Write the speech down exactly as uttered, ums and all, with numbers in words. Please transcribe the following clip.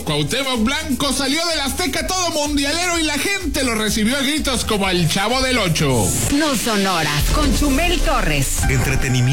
Cuauhtémoc Blanco salió del Azteca todo mundialero y la gente lo recibió a gritos como el Chavo del Ocho. No Sonoras, con Chumel Torres. Entretenimiento.